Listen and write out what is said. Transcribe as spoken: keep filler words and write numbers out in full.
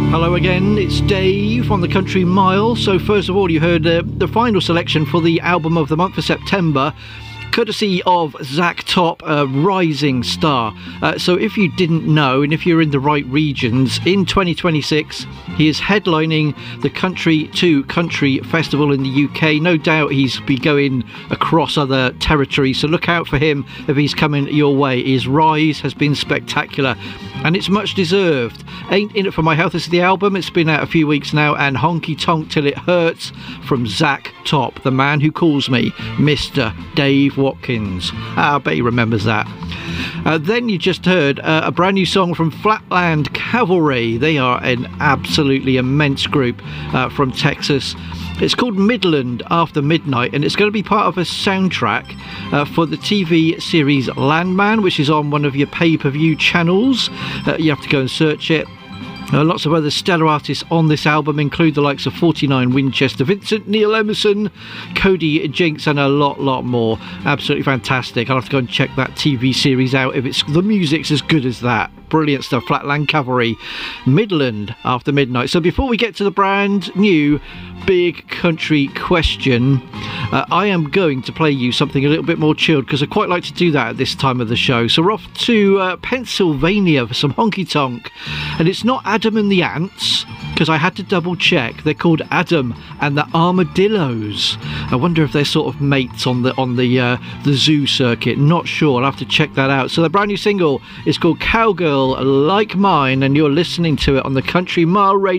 Hello again, it's Dave on the Country Mile. So first of all, you heard uh, the final selection for the album of the month for September, courtesy of Zach Top, a rising star. Uh, so if you didn't know, and if you're in the right regions, in twenty twenty-six he is headlining the Country to Country Festival in the U K. No doubt he's be going across other territories, so look out for him if he's coming your way. His rise has been spectacular, and it's much deserved. Ain't In It For My Health is the album. It's been out a few weeks now, and Honky Tonk Till It Hurts from Zach Top, the man who calls me Mister Dave Watkins. Ah, I bet he remembers that. Uh, then you just heard uh, a brand new song from Flatland Cavalry. They are an absolutely immense group uh, from Texas. It's called Midland After Midnight, and it's going to be part of a soundtrack uh, for the T V series Landman, which is on one of your pay-per-view channels. Uh, you have to go and search it. Uh, lots of other stellar artists on this album include the likes of forty-nine Winchester Vincent, Neil Emerson, Cody Jinks, and a lot, lot more. Absolutely fantastic. I'll have to go and check that T V series out if it's the music's as good as that. Brilliant stuff. Flatland Cavalry, Midland After Midnight. So before we get to the brand new big country question, uh, I am going to play you something a little bit more chilled, because I quite like to do that at this time of the show. So we're off to uh, Pennsylvania for some honky tonk, and it's not Adam and the Ants, because I had to double check. They're called Adam and the Armadillos. I wonder if they're sort of mates on the on the uh, the zoo circuit. Not sure. I'll have to check that out. So the brand new single is called Cowgirl Like Mine, and you're listening to it on the Country Mile Radio.